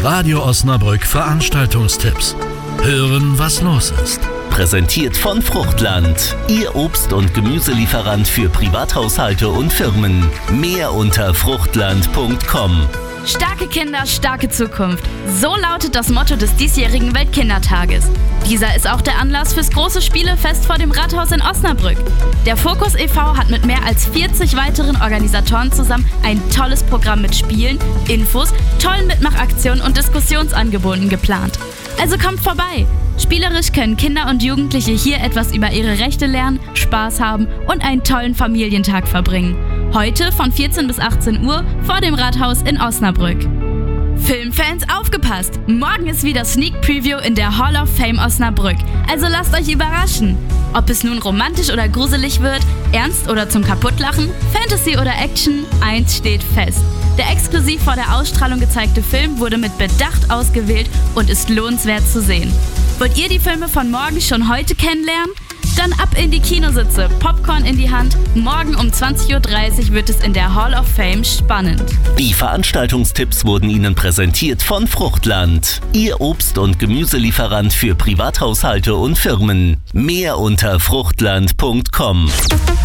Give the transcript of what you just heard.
Radio Osnabrück Veranstaltungstipps. Hören, was los ist. Präsentiert von Fruchtland, Ihr Obst- und Gemüselieferant für Privathaushalte und Firmen. Mehr unter fruchtland.com. Starke Kinder, starke Zukunft. So lautet das Motto des diesjährigen Weltkindertages. Dieser ist auch der Anlass fürs große Spielefest vor dem Rathaus in Osnabrück. Der Fokus e.V. hat mit mehr als 40 weiteren Organisatoren zusammen ein tolles Programm mit Spielen, Infos, tollen Mitmachaktionen und Diskussionsangeboten geplant. Also kommt vorbei! Spielerisch können Kinder und Jugendliche hier etwas über ihre Rechte lernen, Spaß haben und einen tollen Familientag verbringen. Heute von 14 bis 18 Uhr vor dem Rathaus in Osnabrück. Filmfans, aufgepasst! Morgen ist wieder Sneak Preview in der Hall of Fame Osnabrück. Also lasst euch überraschen. Ob es nun romantisch oder gruselig wird, ernst oder zum Kaputtlachen, Fantasy oder Action, eins steht fest. Der exklusiv vor der Ausstrahlung gezeigte Film wurde mit Bedacht ausgewählt und ist lohnenswert zu sehen. Wollt ihr die Filme von morgen schon heute kennenlernen? Dann ab in die Kinositze, Popcorn in die Hand. Morgen um 20.30 Uhr wird es in der Hall of Fame spannend. Die Veranstaltungstipps wurden Ihnen präsentiert von Fruchtland, Ihr Obst- und Gemüselieferant für Privathaushalte und Firmen. Mehr unter fruchtland.com.